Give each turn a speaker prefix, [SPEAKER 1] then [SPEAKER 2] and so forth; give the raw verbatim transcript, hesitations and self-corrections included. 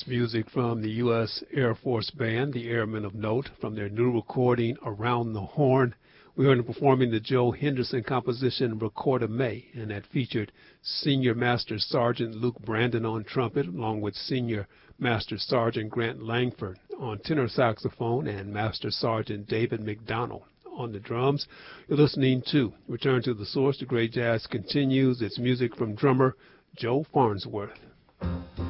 [SPEAKER 1] music from the U S Air Force Band, the Airmen of Note, from their new recording, Around the Horn. We heard them performing the Joe Henderson composition, Record of May, and that featured Senior Master Sergeant Luke Brandon on trumpet, along with Senior Master Sergeant Grant Langford on tenor saxophone and Master Sergeant David McDonald on the drums. You're listening to Return to the Source. The Great Jazz continues. It's music from drummer Joe Farnsworth.